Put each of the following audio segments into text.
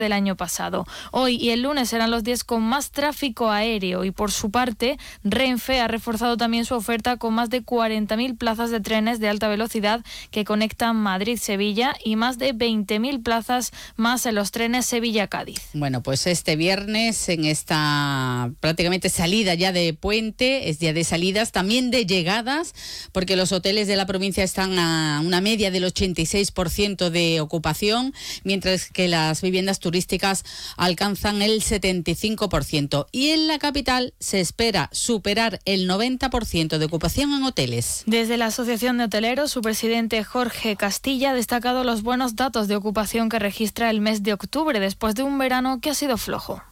del año pasado. Hoy y el lunes serán los días con más tráfico aéreo y por su parte Renfe ha reforzado también su oferta con más de 40.000 plazas de trenes de alta velocidad que conectan Madrid-Sevilla y más de 20.000 plazas más en los trenes Sevilla-Cádiz. Bueno, pues este viernes en esta prácticamente salida ya de puente, es día de salidas, también de llegadas, porque los hoteles de la provincia están a una media del 86% de ocupación, mientras que las viviendas turísticas alcanzan el 75%. Y en la capital se espera superar el 90% de ocupación en hoteles. Desde la Asociación de Hoteleros, su presidente Jorge Castilla ha destacado los buenos datos de ocupación que registra el mes de octubre, después de un verano que ha sido flojo.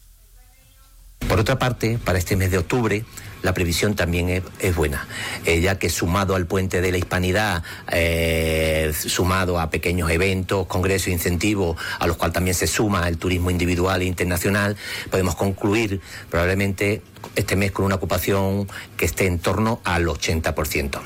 Por otra parte, para este mes de octubre, la previsión también es buena, ya que sumado al puente de la Hispanidad, sumado a pequeños eventos, congresos, incentivos, a los cuales también se suma el turismo individual e internacional, podemos concluir probablemente este mes con una ocupación que esté en torno al 80%.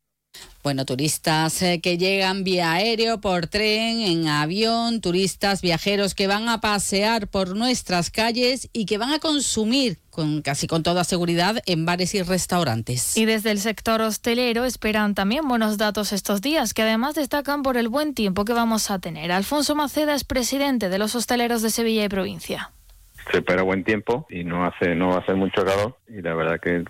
Bueno, turistas que llegan vía aéreo, por tren, en avión, turistas viajeros que van a pasear por nuestras calles y que van a consumir casi con toda seguridad en bares y restaurantes. Y desde el sector hostelero esperan también buenos datos estos días, que además destacan por el buen tiempo que vamos a tener. Alfonso Maceda es presidente de los hosteleros de Sevilla y provincia. Se espera buen tiempo y no va a hacer mucho calor y la verdad que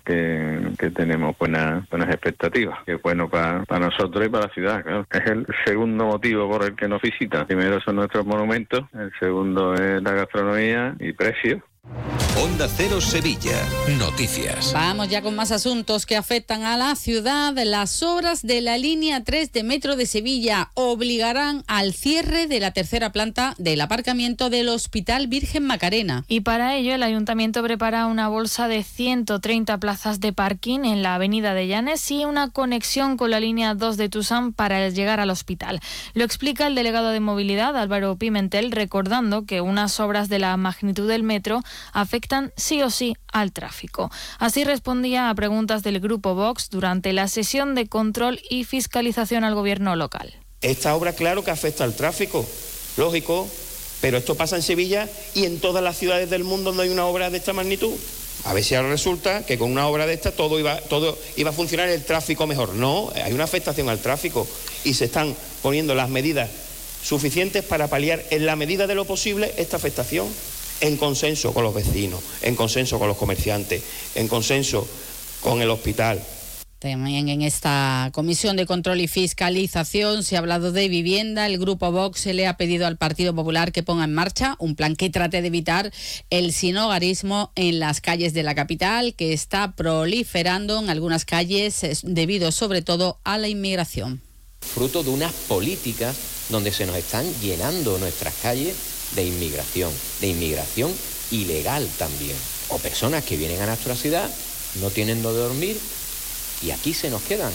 tenemos buenas expectativas, que es bueno para nosotros y para la ciudad, claro. Es el segundo motivo por el que nos visitan. Primero son nuestros monumentos, el segundo es la gastronomía y precios. Onda Cero Sevilla. Noticias. Vamos ya con más asuntos que afectan a la ciudad. Las obras de la línea 3 de Metro de Sevilla obligarán al cierre de la tercera planta del aparcamiento del Hospital Virgen Macarena. Y para ello el Ayuntamiento prepara una bolsa de 130 plazas de parking en la avenida de Llanes y una conexión con la línea 2 de Tusam para llegar al hospital. Lo explica el delegado de Movilidad, Álvaro Pimentel, recordando que unas obras de la magnitud del metro afectan sí o sí al tráfico. Así respondía a preguntas del Grupo Vox durante la sesión de control y fiscalización al gobierno local. Esta obra claro que afecta al tráfico, lógico, pero esto pasa en Sevilla y en todas las ciudades del mundo no hay una obra de esta magnitud. A ver si ahora resulta que con una obra de esta todo iba a funcionar el tráfico mejor. No, hay una afectación al tráfico y se están poniendo las medidas suficientes para paliar en la medida de lo posible esta afectación. En consenso con los vecinos, en consenso con los comerciantes, en consenso con el hospital. También en esta comisión de control y fiscalización se ha hablado de vivienda. El Grupo Vox se le ha pedido al Partido Popular que ponga en marcha un plan que trate de evitar el sinhogarismo en las calles de la capital, que está proliferando en algunas calles debido sobre todo a la inmigración. Fruto de unas políticas donde se nos están llenando nuestras calles de inmigración ilegal también, o personas que vienen a nuestra ciudad, no tienen dónde dormir y aquí se nos quedan.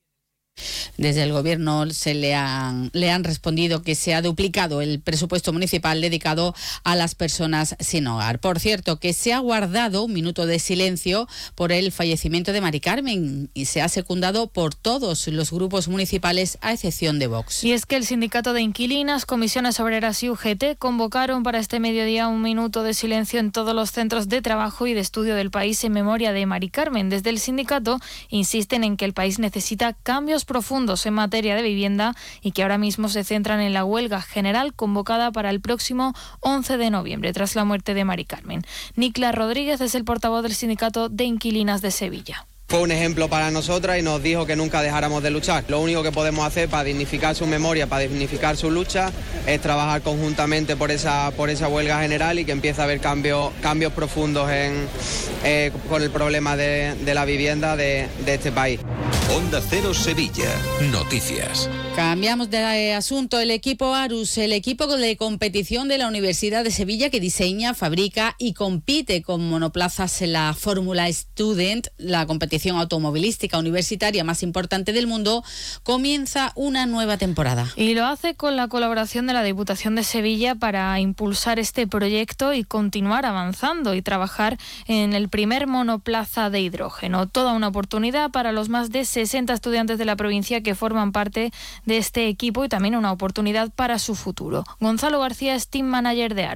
Desde el Gobierno le han respondido que se ha duplicado el presupuesto municipal dedicado a las personas sin hogar. Por cierto, que se ha guardado un minuto de silencio por el fallecimiento de Mari Carmen y se ha secundado por todos los grupos municipales a excepción de Vox. Y es que el Sindicato de Inquilinas, Comisiones Obreras y UGT convocaron para este mediodía un minuto de silencio en todos los centros de trabajo y de estudio del país en memoria de Mari Carmen. Desde el sindicato insisten en que el país necesita cambios profundos en materia de vivienda y que ahora mismo se centran en la huelga general convocada para el próximo 11 de noviembre, tras la muerte de Mari Carmen. Nicla Rodríguez es el portavoz del Sindicato de Inquilinas de Sevilla. Fue un ejemplo para nosotras y nos dijo que nunca dejáramos de luchar. Lo único que podemos hacer para dignificar su memoria, para dignificar su lucha, es trabajar conjuntamente por esa huelga general y que empiece a haber cambios profundos con el problema de la vivienda de este país. Onda Cero Sevilla. Noticias. Cambiamos de asunto. El equipo Arus, el equipo de competición de la Universidad de Sevilla que diseña, fabrica y compite con monoplazas en la Fórmula Student, la competición automovilística universitaria más importante del mundo, comienza una nueva temporada. Y lo hace con la colaboración de la Diputación de Sevilla para impulsar este proyecto y continuar avanzando y trabajar en el primer monoplaza de hidrógeno. Toda una oportunidad para los más de 60 estudiantes de la provincia que forman parte de este equipo y también una oportunidad para su futuro. Gonzalo García es team manager de Arus.